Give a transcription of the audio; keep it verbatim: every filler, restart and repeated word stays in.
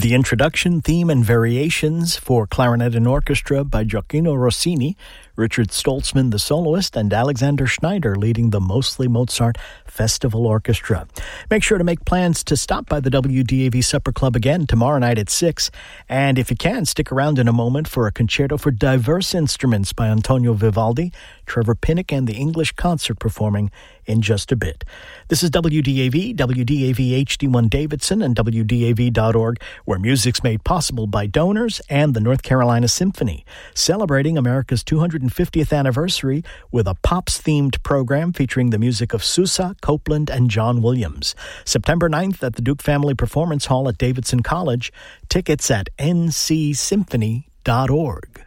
The introduction, theme, and variations for clarinet and orchestra by Gioacchino Rossini, Richard Stoltzman, the soloist, and Alexander Schneider leading the Mostly Mozart Festival Orchestra. Make sure to make plans to stop by the W D A V Supper Club again tomorrow night at six. And if you can, stick around in a moment for a concerto for diverse instruments by Antonio Vivaldi, Trevor Pinnock, and the English Concert performing in just a bit. This is W D A V, W D A V H D one Davidson, and W D A V dot org, where music's made possible by donors and the North Carolina Symphony, celebrating America's two hundred fiftieth anniversary with a Pops-themed program featuring the music of Sousa, Copeland, and John Williams. September ninth at the Duke Family Performance Hall at Davidson College. Tickets at N C symphony dot org.